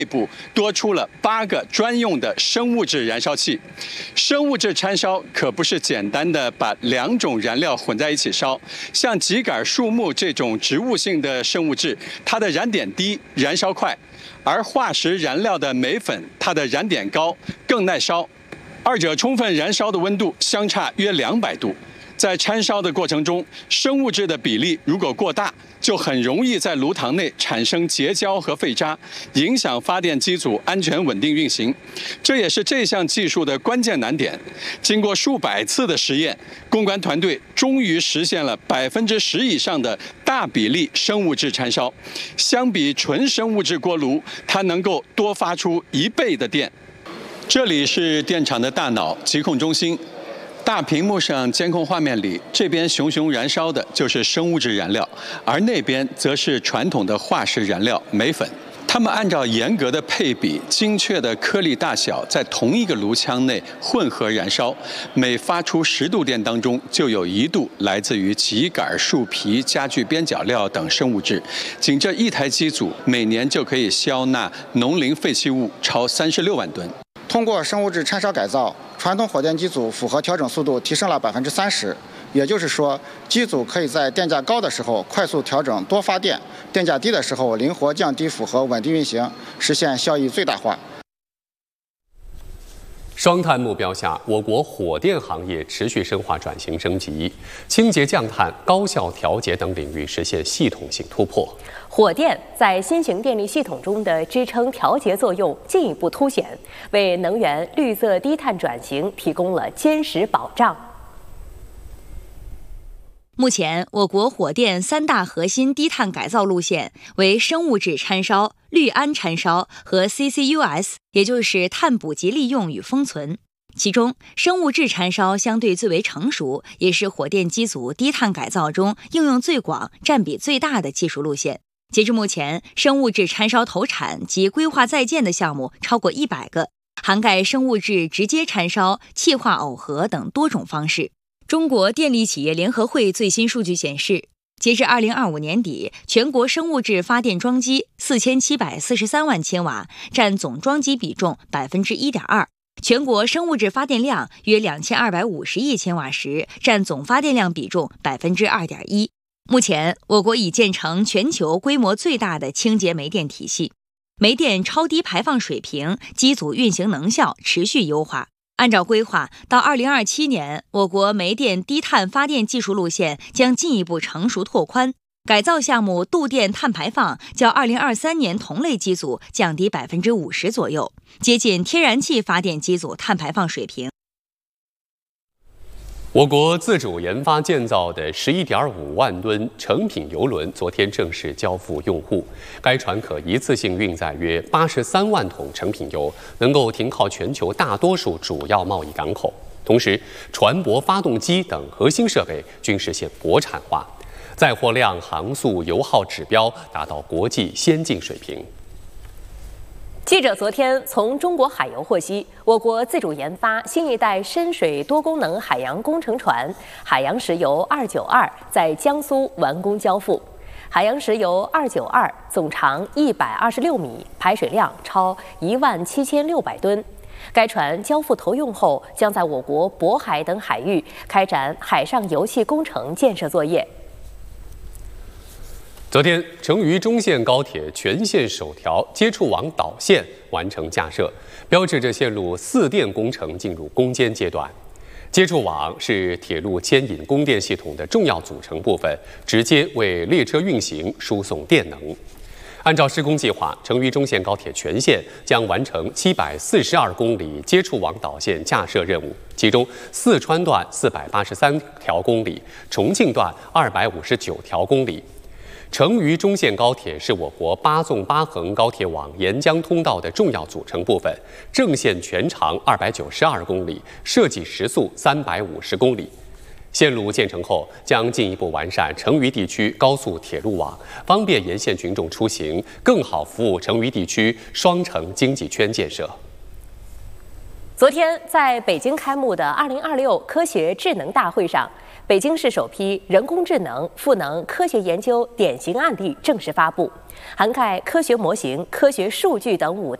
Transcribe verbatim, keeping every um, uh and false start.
内部多出了八个专用的生物质燃烧器。生物质掺烧可不是简单的把两种燃料混在一起烧，像秸秆树木这种植物性的生物质，它的燃点低，燃烧快；而化石燃料的镁粉，它的燃点高，更耐烧。二者充分燃烧的温度相差约两百度。在掺烧的过程中，生物质的比例如果过大，就很容易在炉膛内产生结焦和废渣，影响发电机组安全稳定运行。这也是这项技术的关键难点。经过数百次的实验，攻关团队终于实现了百分之十以上的大比例生物质掺烧。相比纯生物质锅炉，它能够多发出一倍的电。这里是电厂的大脑疾控中心。大屏幕上监控画面里，这边熊熊燃烧的就是生物质燃料，而那边则是传统的化石燃料镁粉。它们按照严格的配比、精确的颗粒大小，在同一个炉腔内混合燃烧。每发出十度电当中，就有一度来自于秸秆、树皮、家具边角料等生物质。仅这一台机组，每年就可以消纳农林废弃物超三十六万吨。 通过生物质掺烧改造，传统火电机组负荷调整速度提升了百分之三十。也就是说，机组可以在电价高的时候快速调整多发电，电价低的时候灵活降低负荷，稳定运行，实现效益最大化。 双碳目标下，我国火电行业持续深化转型升级，清洁降碳、高效调节等领域实现系统性突破。 火电在新型电力系统中的支撑调节作用进一步凸显，为能源绿色低碳转型提供了坚实保障。 目前，我国火电三大核心低碳改造路线为生物质掺烧、氯胺掺烧和 C C U S， 也就是碳捕集利用与封存。其中，生物质掺烧相对最为成熟，也是火电机组低碳改造中应用最广、占比最大的技术路线。截至目前，生物质掺烧投产及规划在建的项目超过一百个，涵盖生物质直接掺烧、气化耦合等多种方式。中国电力企业联合会最新数据显示，截至二零二五年底，全国生物质发电装机四千七百四十三万千瓦，占总装机比重百分之一点二。全国生物质发电量约两千二百五十亿千瓦时，占总发电量比重百分之二点一。目前，我国已建成全球规模最大的清洁煤电体系，煤电超低排放水平，机组运行能效持续优化。按照规划，到二零二七年，我国煤电低碳发电技术路线将进一步成熟拓宽，改造项目度电碳排放较二零二三年同类机组降低百分之五十左右，接近天然气发电机组碳排放水平。 我国自主研发建造的十一点五万吨成品油轮昨天正式交付用户。该船可一次性运载约八十三万桶成品油，能够停靠全球大多数主要贸易港口。同时，船舶发动机等核心设备均实现国产化，载货量、航速、油耗指标达到国际先进水平。 记者昨天从中国海油获悉，我国自主研发新一代深水多功能海洋工程船“海洋石油二九二”在江苏完工交付。海洋石油二九二总长一百二十六米，排水量超一万七千六百吨。该船交付投用后，将在我国渤海等海域开展海上油气工程建设作业。 昨天，成渝中线高铁全线首条接触网导线完成架设，标志着线路四电工程进入攻坚阶段。接触网是铁路牵引供电系统的重要组成部分，直接为列车运行输送电能。按照施工计划，成渝中线高铁全线将完成七百四十二公里接触网导线架设任务，其中四川段四百八十三条公里，重庆段二百五十九条公里。成渝中线高铁是我国八纵八横高铁网沿江通道的重要组成部分，正线全长二百九十二公里，设计时速三百五十公里。线路建成后，将进一步完善成渝地区高速铁路网，方便沿线群众出行，更好服务成渝地区双城经济圈建设。昨天，在北京开幕的二零二六科学智能大会上， 北京市首批人工智能赋能科学研究典型案例正式发布，涵盖科学模型、科学数据等五大